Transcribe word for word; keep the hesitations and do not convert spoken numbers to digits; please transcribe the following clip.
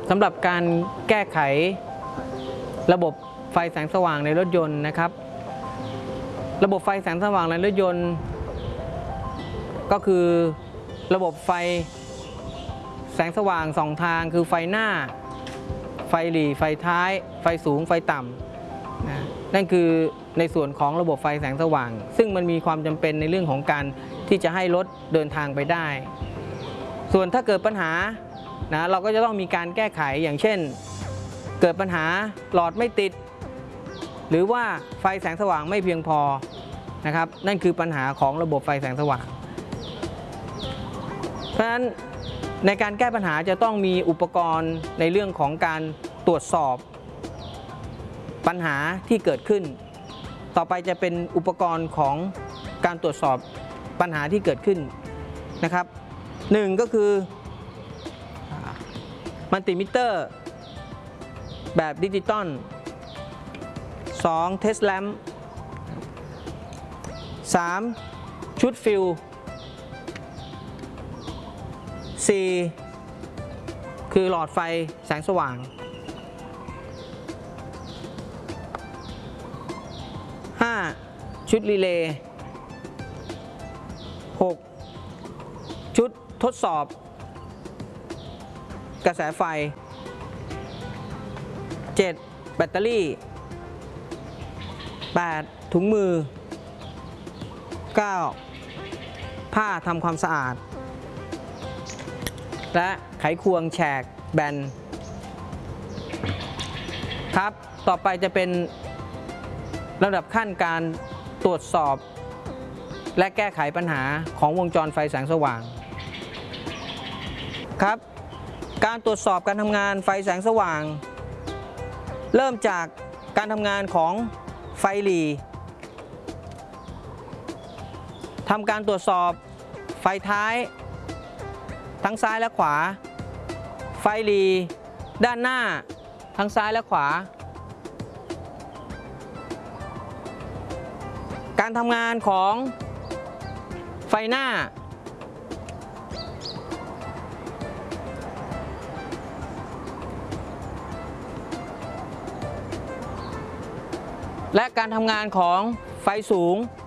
สำหรับการแก้ไขระบบไฟแสงสว่างในรถยนต์นะครับระบบไฟแสงสว่างในรถยนต์ก็คือระบบไฟแสงสว่างสองทางคือไฟหน้าไฟหลีไฟท้ายไฟสูงไฟต่ำนะนั่นคือในส่วนของระบบไฟแสงสว่างซึ่งมันมีความจำเป็นในเรื่องของการที่จะให้รถเดินทางไปได้ส่วนถ้าเกิดปัญหานะเราก็จะต้องมีการแก้ไขอย่างเช่นเกิดปัญหาหลอดไม่ติดหรือว่าไฟแสงสว่างไม่เพียงพอนะครับนั่นคือปัญหาของระบบไฟแสงสว่างเพราะฉะนั้นในการแก้ปัญหาจะต้องมีอุปกรณ์ในเรื่องของการตรวจสอบปัญหาที่เกิดขึ้นต่อไปจะเป็นอุปกรณ์ของการตรวจสอบปัญหาที่เกิดขึ้นนะครับหนึ่งก็คือมัลติมิเตอร์แบบดิจิตอลสองเทสแลมป์สามชุดฟิลสี่คือหลอดไฟแสงสว่างห้าชุดรีเลย์หกชุดทดสอบกระแสไฟเจ็ดแบตเตอรี่แปดถุงมือเก้าผ้าทำความสะอาดและไขควงแฉกแบนครับต่อไปจะเป็นลำดับขั้นการตรวจสอบและแก้ไขปัญหาของวงจรไฟแสงสว่างครับการตรวจสอบการทำงานไฟแสงสว่างเริ่มจากการทำงานของไฟหลีทำการตรวจสอบไฟท้ายทั้งซ้ายและขวาไฟหลีด้านหน้าทั้งซ้ายและขวาการทำงานของไฟหน้าและการทำงานของไฟสูง